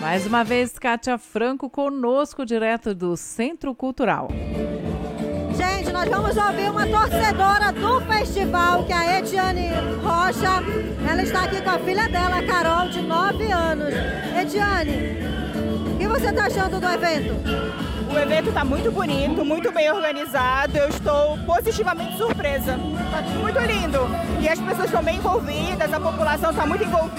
Mais uma vez, Kátia Franco conosco, direto do Centro Cultural. Gente, nós vamos ouvir uma torcedora do festival, que é a Ediane Rocha. Ela está aqui com a filha dela, a Carol, de 9 anos. Ediane, o que você está achando do evento? O evento está muito bonito, muito bem organizado. Eu estou positivamente surpresa. Está tudo muito lindo. E as pessoas estão bem envolvidas, a população está muito envolvida.